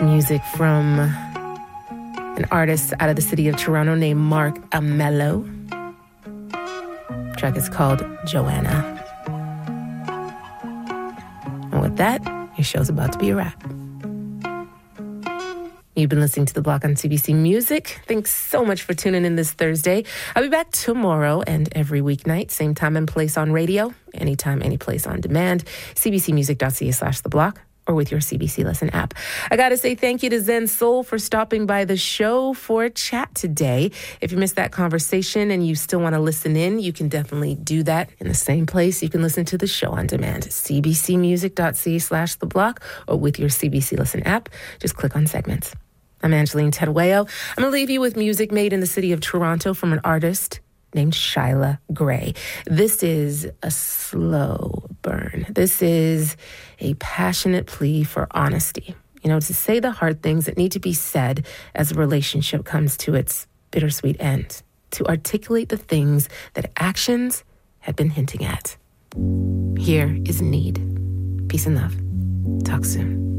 Music from an artist out of the city of Toronto named Mark Amello. The track is called Joanna. And with that, your show's about to be a wrap. You've been listening to The Block on CBC Music. Thanks so much for tuning in this Thursday. I'll be back tomorrow and every weeknight, same time and place on radio, anytime, any place on demand, cbcmusic.ca/The Block, or with your CBC Listen app. I got to say thank you to Zen Soul for stopping by the show for a chat today. If you missed that conversation and you still want to listen in, you can definitely do that in the same place. You can listen to the show on demand, cbcmusic.ca/The Block, or with your CBC Listen app. Just click on segments. I'm Angeline Terueo. I'm going to leave you with music made in the city of Toronto from an artist named Shyla Gray. This is a slow burn. This is a passionate plea for honesty. You know, to say the hard things that need to be said as a relationship comes to its bittersweet end. To articulate the things that actions had been hinting at. Here is Need. Peace and love. Talk soon.